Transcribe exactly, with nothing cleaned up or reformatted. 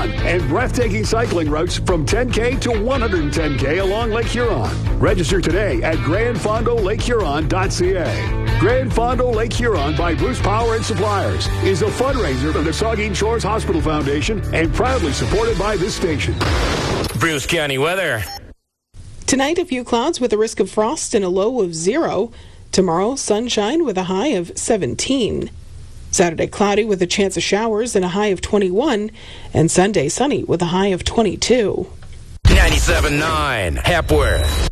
fun and breathtaking cycling routes from ten K to one hundred ten K along Lake Huron. Register today at Grand Fondo Lake Huron dot C A. Grand Fondo Lake Huron by Bruce Power and Suppliers is a fundraiser of the Saugeen Shores Hospital Foundation and proudly supported by this station. Bruce County weather. Tonight, a few clouds with a risk of frost and a low of zero. Tomorrow, sunshine with a high of seventeen. Saturday, cloudy with a chance of showers and a high of twenty-one. And Sunday, sunny with a high of twenty-two. ninety-seven point nine Hepworth.